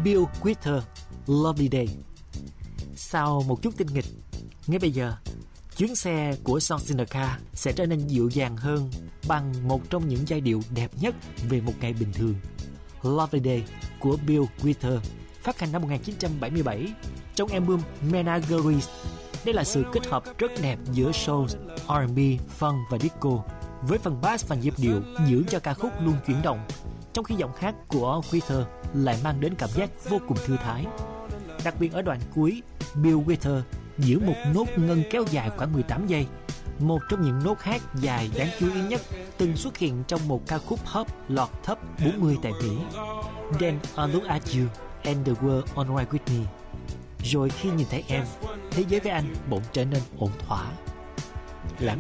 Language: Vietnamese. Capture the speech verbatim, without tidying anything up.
Bill Withers, Lovely Day. Sau một chút tinh nghịch, ngay bây giờ, chuyến xe của Son Sinatra sẽ trở nên dịu dàng hơn bằng một trong những giai điệu đẹp nhất về một ngày bình thường. Lovely Day của Bill Withers phát hành năm một nghìn chín trăm bảy mươi bảy trong album Menagerie. Đây là sự kết hợp rất đẹp giữa soul, R and B, funk và disco, với phần bass và nhịp điệu giữ cho ca khúc luôn chuyển động, trong khi giọng hát của Withers lại mang đến cảm giác vô cùng thư thái. Đặc biệt ở đoạn cuối, Bill Withers giữ một nốt ngân kéo dài khoảng mười tám giây, một trong những nốt hát dài đáng chú ý nhất từng xuất hiện trong một ca khúc pop lọt top bốn mươi tại Mỹ. Then I look at you and the world alright with me. Rồi khi nhìn thấy em, thế giới với anh bỗng trở nên ổn thỏa. Lãng